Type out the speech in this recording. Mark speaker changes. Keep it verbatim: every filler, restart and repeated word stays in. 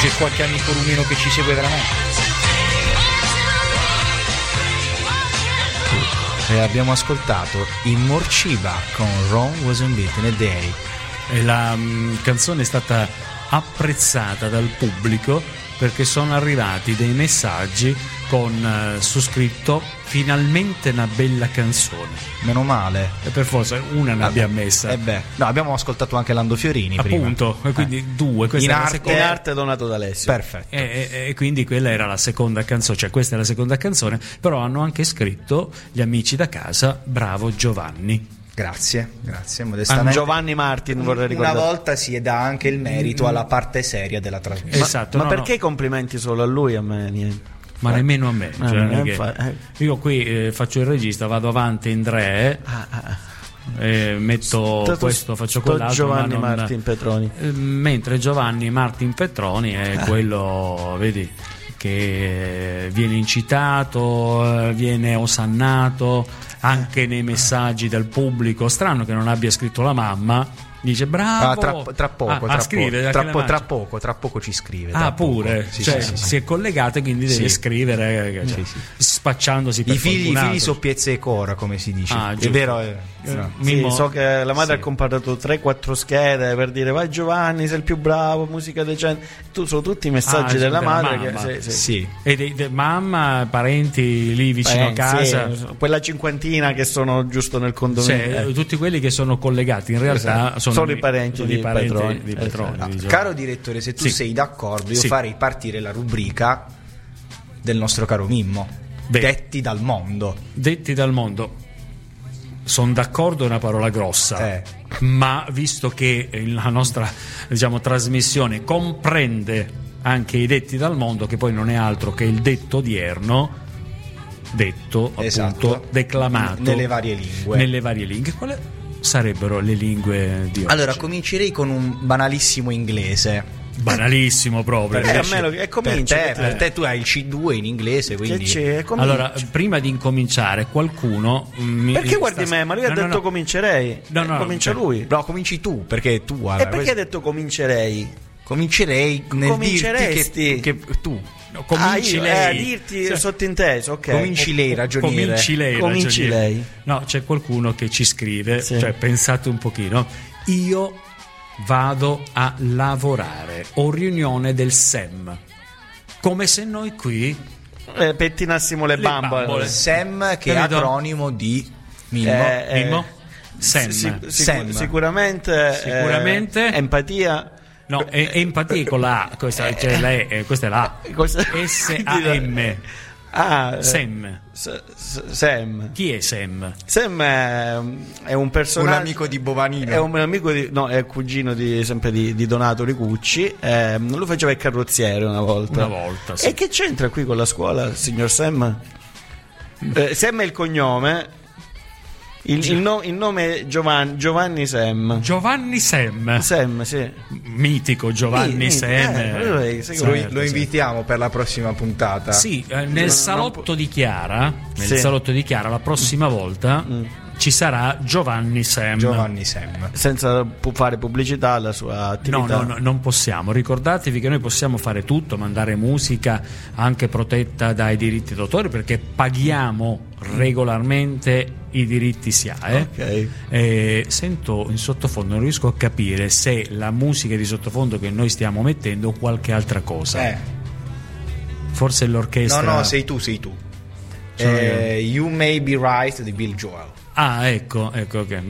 Speaker 1: c'è qualche amico rumeno che ci segue veramente. E abbiamo ascoltato i Morciba con Rome Wasn't Built in a Day.
Speaker 2: E la mh, canzone è stata apprezzata dal pubblico perché sono arrivati dei messaggi con uh, su scritto finalmente una bella canzone.
Speaker 1: Meno male.
Speaker 2: E per forza una ne abbiamo messa.
Speaker 1: Eh beh, no, abbiamo ascoltato anche Lando Fiorini
Speaker 2: appunto,
Speaker 1: prima.
Speaker 2: e quindi
Speaker 1: eh.
Speaker 2: due, questa
Speaker 1: in
Speaker 2: è la
Speaker 1: arte,
Speaker 2: seconda.
Speaker 3: In arte Donato D'Alessio.
Speaker 1: Perfetto.
Speaker 2: E, e, e quindi quella era la seconda canzone, cioè questa è la seconda canzone, però hanno anche scritto gli amici da casa, bravo Giovanni.
Speaker 1: Grazie, grazie.
Speaker 3: Ah,
Speaker 1: Modestamente.
Speaker 3: Giovanni Martin vorrei ricordare.
Speaker 1: Una volta si dà anche il merito alla parte seria della trasmissione.
Speaker 2: Esatto.
Speaker 3: Ma
Speaker 2: no,
Speaker 3: perché
Speaker 2: no.
Speaker 3: i complimenti solo a lui, a me niente?
Speaker 2: Ma nemmeno a me,
Speaker 3: Ah,
Speaker 2: cioè, non è
Speaker 3: eh,
Speaker 2: che-
Speaker 3: fa- eh.
Speaker 2: io qui eh, faccio il regista, vado avanti in tre,
Speaker 3: Ah, ah.
Speaker 2: eh, metto
Speaker 3: Sto-
Speaker 2: questo, faccio
Speaker 3: sto
Speaker 2: quell'altro,
Speaker 3: Giovanni
Speaker 2: ma non-
Speaker 3: Martin Petroni.
Speaker 2: Eh, mentre Giovanni Martin Petroni è quello, vedi, che viene incitato, eh, viene osannato anche nei messaggi del pubblico. Strano che non abbia scritto la mamma. Dice bravo.
Speaker 1: Ah, tra, tra poco,
Speaker 2: Ah,
Speaker 1: tra,
Speaker 2: ah, scrive,
Speaker 1: poco
Speaker 2: anche
Speaker 1: tra,
Speaker 2: le
Speaker 1: po-
Speaker 2: mani.
Speaker 1: tra poco, tra poco ci scrive.
Speaker 2: Ah,
Speaker 1: tra
Speaker 2: pure,
Speaker 1: poco. Sì,
Speaker 2: cioè
Speaker 1: sì, sì,
Speaker 2: si
Speaker 1: sì.
Speaker 2: è collegato e quindi deve
Speaker 1: Sì.
Speaker 2: scrivere, eh, cioè,
Speaker 1: Sì, sì.
Speaker 2: spacciandosi per
Speaker 1: I figli, i
Speaker 2: fortunato.
Speaker 1: figli sono piezze e cora, come si dice.
Speaker 2: Ah,
Speaker 1: è
Speaker 2: giusto.
Speaker 1: vero? È...
Speaker 2: Eh,
Speaker 1: no.
Speaker 3: Sì,
Speaker 2: Mimmo-
Speaker 3: so che la madre
Speaker 1: Sì.
Speaker 3: ha comprato tre quattro schede per dire vai Giovanni sei il più bravo, musica decente. Tu, sono tutti i messaggi
Speaker 2: Ah,
Speaker 3: della
Speaker 2: della
Speaker 3: madre
Speaker 2: mamma.
Speaker 3: che, sì, sì.
Speaker 1: Sì.
Speaker 2: E de- de- mamma, parenti lì vicino
Speaker 3: Eh,
Speaker 2: a casa,
Speaker 3: sì, quella cinquantina che sono giusto nel condominio.
Speaker 2: cioè,
Speaker 3: eh.
Speaker 2: tutti quelli che sono collegati in realtà
Speaker 3: Esatto.
Speaker 2: sono,
Speaker 3: Sono i parenti
Speaker 2: sono
Speaker 3: di
Speaker 2: i parenti
Speaker 3: Petroni.
Speaker 2: di Petroni,
Speaker 3: Esatto.
Speaker 2: di Giovanni.
Speaker 1: Caro direttore, se tu
Speaker 2: Sì.
Speaker 1: sei d'accordo, io
Speaker 2: Sì.
Speaker 1: farei partire la rubrica del nostro caro Mimmo.
Speaker 2: Beh.
Speaker 1: Detti dal mondo.
Speaker 2: Detti dal mondo. Sono d'accordo, è una parola grossa,
Speaker 1: Eh.
Speaker 2: ma visto che la nostra, diciamo, trasmissione comprende anche i detti dal mondo, che poi non è altro che il detto odierno, detto
Speaker 1: Esatto.
Speaker 2: appunto declamato
Speaker 1: Nelle varie lingue.
Speaker 2: nelle varie lingue. Quali sarebbero le lingue di oggi?
Speaker 1: Allora, comincerei con un banalissimo inglese.
Speaker 2: Banalissimo proprio.
Speaker 3: Eh, a
Speaker 2: Invece-
Speaker 3: me lo- e
Speaker 1: Per
Speaker 3: cominci,
Speaker 1: te,
Speaker 3: perché-
Speaker 1: per te tu hai il C due in inglese,
Speaker 3: che
Speaker 1: quindi
Speaker 3: c'è? Cominci.
Speaker 2: Allora, prima di incominciare, qualcuno mi-
Speaker 3: perché
Speaker 2: sta-
Speaker 3: guardi me? Ma lui ha
Speaker 2: No, no,
Speaker 3: detto
Speaker 2: no.
Speaker 3: comincerei.
Speaker 2: No, no,
Speaker 3: Eh, comincia
Speaker 2: cioè-
Speaker 3: lui.
Speaker 1: no, cominci tu, perché tu guarda,
Speaker 3: E perché
Speaker 1: questo-
Speaker 3: ha detto comincerei?
Speaker 1: comincerei nel
Speaker 3: Cominceresti?
Speaker 1: dirti che, che tu
Speaker 2: No, cominci
Speaker 3: ah, io,
Speaker 2: lei.
Speaker 3: eh, a dirti
Speaker 2: Cioè,
Speaker 3: sottinteso, ok.
Speaker 1: cominci lei, ragioniere.
Speaker 2: Cominci lei,
Speaker 3: Cominci
Speaker 2: ragioniere.
Speaker 3: lei.
Speaker 2: No, c'è qualcuno che ci scrive,
Speaker 3: Sì.
Speaker 2: cioè pensate un pochino. Io vado a lavorare, ho riunione del S E M. Come se noi qui
Speaker 3: Eh, pettinassimo le,
Speaker 2: Le
Speaker 3: bambole.
Speaker 2: bambole.
Speaker 1: Sam, che è
Speaker 2: Capito?
Speaker 1: acronimo di Mimmo.
Speaker 3: Eh, eh,
Speaker 2: Mimmo? S E M.
Speaker 3: Sì, sì, sicu-
Speaker 1: Sam.
Speaker 3: Sicuramente,
Speaker 2: Sicuramente.
Speaker 3: eh, empatia.
Speaker 2: No, è, è empatia con la A, questa, cioè la E, eh, questa è la A.
Speaker 3: Cosa-
Speaker 2: S A M.
Speaker 3: Ah, eh,
Speaker 2: S E M.
Speaker 3: S- S- Sam.
Speaker 2: Chi è Sam?
Speaker 3: Sam è, è un personaggio.
Speaker 1: Un amico di Bovanino.
Speaker 3: È un amico di. No, è cugino di, sempre di, di Donato Ricucci. Eh, lui faceva il carrozziere una volta.
Speaker 2: Una volta, sì.
Speaker 3: E che c'entra qui con la scuola, signor Sam? Eh, Sam è il cognome. Il, il, no- il nome è Giovanni, Giovanni Sam.
Speaker 2: Giovanni Sam.
Speaker 3: Sam, sì.
Speaker 2: Mitico Giovanni
Speaker 3: Sì,
Speaker 2: Sam.
Speaker 3: eh, lui- sai
Speaker 1: lo,
Speaker 3: che-
Speaker 1: lo invitiamo per la prossima puntata.
Speaker 2: Sì, eh, nel
Speaker 3: non
Speaker 2: salotto di Chiara, nel
Speaker 3: Sì.
Speaker 2: salotto di Chiara la prossima volta ci sarà Giovanni Sam.
Speaker 1: Giovanni Sam.
Speaker 3: Senza pu- fare pubblicità alla sua attività.
Speaker 2: No, no, no, non possiamo. Ricordatevi che noi possiamo fare tutto, mandare musica anche protetta dai diritti d'autore, perché paghiamo regolarmente i diritti S I A E.
Speaker 3: Ok.
Speaker 2: Eh, sento in sottofondo, non riesco a capire se la musica di sottofondo che noi stiamo mettendo o qualche altra cosa.
Speaker 1: Eh.
Speaker 2: Forse l'orchestra.
Speaker 1: No, no, sei tu, sei tu.
Speaker 2: Sono
Speaker 1: Eh, You May Be Right di Bill Joel.
Speaker 2: Ah, ecco, ecco, ok.